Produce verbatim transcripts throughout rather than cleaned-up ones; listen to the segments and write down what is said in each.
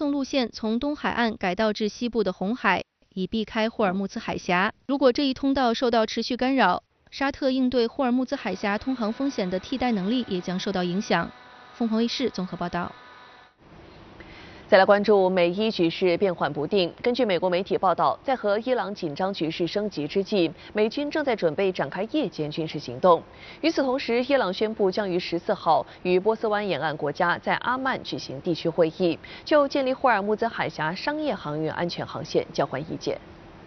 送路线从东海岸改道至西部的红海，以避开霍尔木兹海峡。如果这一通道受到持续干扰，沙特应对霍尔木兹海峡通航风险的替代能力也将受到影响。凤凰卫视综合报道。 再来关注美伊局势变幻不定。根据美国媒体报道，在和伊朗紧张局势升级之际，美军正在准备展开夜间军事行动。与此同时，伊朗宣布将于十四号与波斯湾沿岸国家在阿曼举行地区会议，就建立霍尔木兹海峡商业航运安全航线交换意见。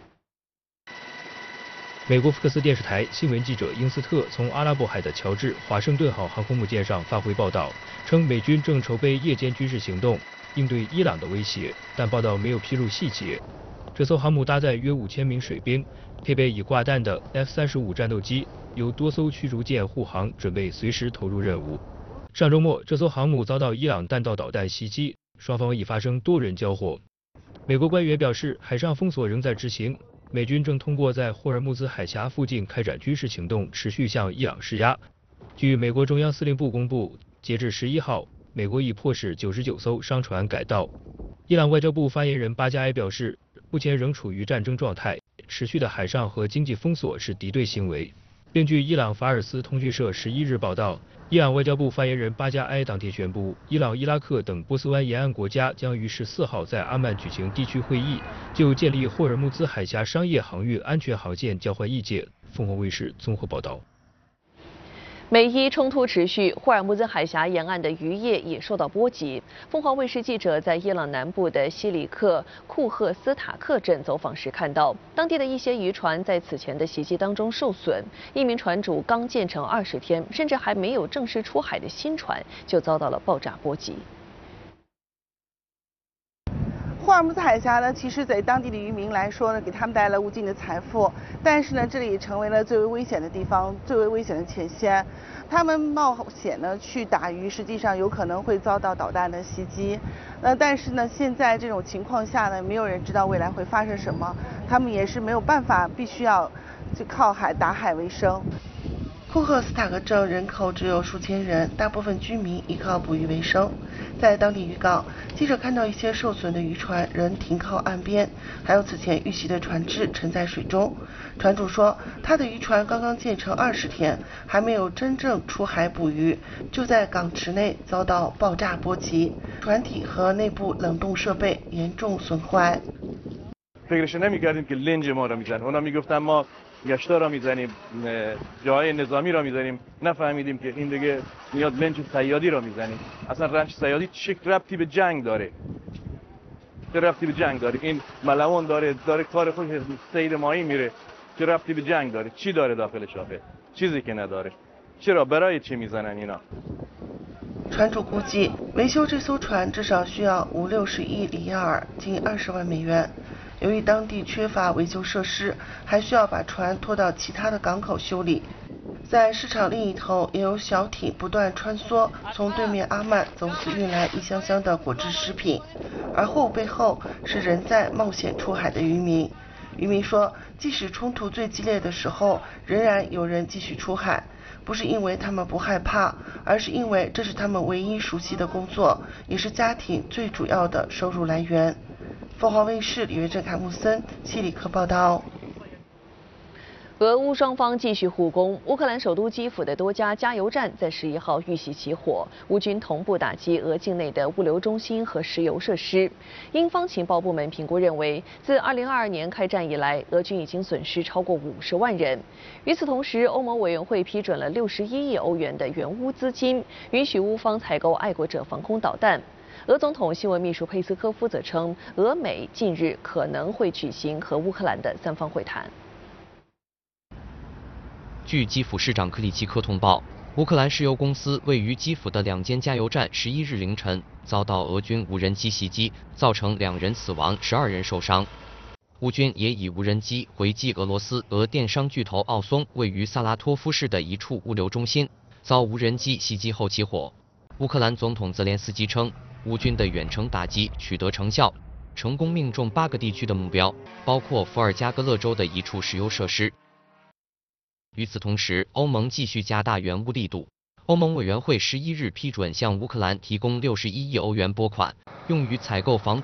美国福克斯电视台新闻记者英斯特从阿拉伯海的乔治华盛顿号航空母舰上发回报道，称美军正筹备夜间军事行动，应对伊朗的威胁，但报道没有披露细节。这艘航母搭载约五千名水兵，配备已挂弹的 F 三十五战斗机，由多艘驱逐舰护航，准备随时投入任务。上周末，这艘航母遭到伊朗弹道导弹袭击，双方已发生多人交火。美国官员表示，海上封锁仍在执行，美军正通过在霍尔木兹海峡附近开展军事行动，持续向伊朗施压。据美国中央司令部公布，截至十一号。美国已迫使九十九艘商船改道。伊朗外交部发言人巴加埃表示，目前仍处于战争状态，持续的海上和经济封锁是敌对行为。并据伊朗法尔斯通讯社十一日报道，伊朗外交部发言人巴加埃当天宣布，伊朗、伊拉克等波斯湾沿岸国家将于十四号在阿曼举行地区会议，就建立霍尔木兹海峡商业航运安全航线交换意见。凤凰卫视综合报道。 美伊冲突持续，霍尔木兹海峡沿岸的渔业也受到波及。凤凰卫视记者在伊朗南部的西里克库赫斯塔克镇走访时看到，当地的一些渔船在此前的袭击当中受损，一名船主刚建成二十天，甚至还没有正式出海的新船就遭到了爆炸波及。 霍尔木兹海峡呢，其实在当地的渔民来说呢，给他们带来了无尽的财富，但是呢，这里也成为了最为危险的地方，最为危险的前线。他们冒险呢去打鱼，实际上有可能会遭到导弹的袭击。那但是呢，现在这种情况下呢，没有人知道未来会发生什么，他们也是没有办法，必须要去靠海打海为生。库赫斯塔克镇人口只有数千人，大部分居民依靠捕鱼为生。在当地渔港，记者看到一些受损的渔船仍停靠岸边，还有此前遇袭的船只沉在水中。船主说，他的渔船刚刚建成二十天，还没有真正出海捕鱼，就在港池内遭到爆炸波及，船体和内部冷冻设备严重损坏。 گشتا را میزنیم جاهای نظامی را میزنیم نفهمیدیم که این دیگه میاد لنج صیادی را میزنیم اصلا رنج صیادی چه ربطی به جنگ داره چه ربطی به جنگ داره این ملوان داره داره کار خودش سیر ماهی میره چه ربطی به جنگ داره چی داره داخلش آخه چیزی که نداره چرا برای چی میزنن اینا 船主估计，维修这艘船至少需要五六十亿里亚尔，近二十万美元。由于当地缺乏维修设施，还需要把船拖到其他的港口修理。在市场另一头，也有小艇不断穿梭，从对面阿曼走私运来一箱箱的果汁食品，而后背后是仍在冒险出海的渔民。渔民说，即使冲突最激烈的时候，仍然有人继续出海。不是因为他们不害怕，而是因为这是他们唯一熟悉的工作，也是家庭最主要的收入来源。凤凰卫视李维正、凯木森、西里克报道。 俄乌双方继续互攻，乌克兰首都基辅的多家加油站在十一号遇袭起火，乌军同步打击俄境内的物流中心和石油设施。英方情报部门评估认为，自二零二二年开战以来，俄军已经损失超过五十万人。与此同时，欧盟委员会批准了六十一亿欧元的援乌资金，允许乌方采购爱国者防空导弹。俄总统新闻秘书佩斯科夫则称，俄美近日可能会举行和乌克兰的三方会谈。 据基辅市长克里奇科通报，乌克兰石油公司位于基辅的两间加油站十一日凌晨遭到俄军无人机袭击，造成两人死亡，十二人受伤。乌军也以无人机回击俄罗斯俄电商巨头奥松位于萨拉托夫市的一处物流中心，遭无人机袭击后起火。乌克兰总统泽连斯基称，乌军的远程打击取得成效，成功命中八个地区的目标，包括伏尔加格勒州的一处石油设施。与此同时，欧盟继续加大援乌力度。欧盟委员会十一日批准向乌克兰提供六十一亿欧元拨款，用于采购防